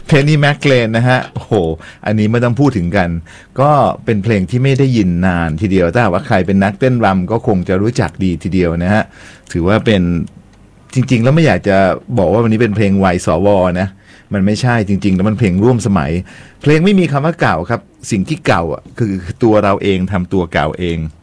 เพนนีแมคเลนนะฮะโอ้โหอันนี้ไม่ต้องพูดถึงกันก็เป็นเพลงที่ไม่ได้ยินนานทีเดียวถ้าว่าใครเป็นนักเต้นรำก็คงจะรู้จักดีทีเดียวนะฮะถือว่าเป็นจริงๆแล้วไม่อยากจะบอกว่าวันนี้เป็นเพลงวัยสวนะมันไม่ใช่จริงๆแล้วมันเพลงร่วมสมัยเพลงไม่มีคำว่าเก่าครับสิ่งที่เก่าอ่ะคือตัวเราเองทำตัวเก่าเอง